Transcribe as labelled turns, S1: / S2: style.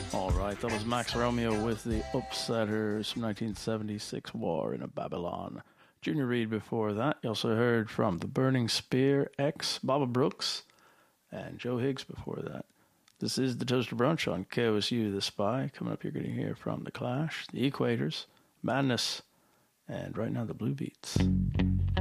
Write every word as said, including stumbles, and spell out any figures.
S1: All right, that was Max Romeo with the Upsetters from nineteen seventy-six, War in a Babylon. Junior Reid before that. You also heard from The Burning Spear, X, Baba Brooks, and Joe Higgs before that. This is the Toaster Brunch on K O S U The Spy. Coming up, you're going to hear from The Clash, The Equators, Madness, and right now the Blue Beats.